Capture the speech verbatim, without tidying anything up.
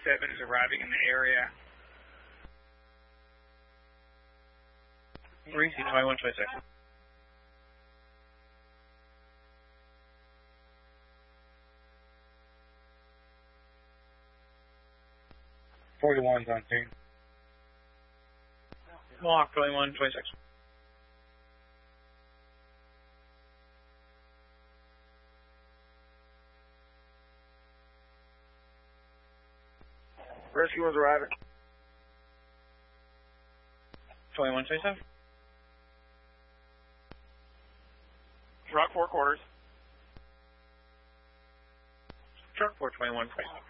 twenty-seven is arriving in the area. Reese, twenty-one twenty-six. forty-one's on scene. Mohawk, twenty-one twenty-six. Rescue one's arriving. twenty-one twenty-seven. Truck four quarters. Truck four twenty-one twenty-seven.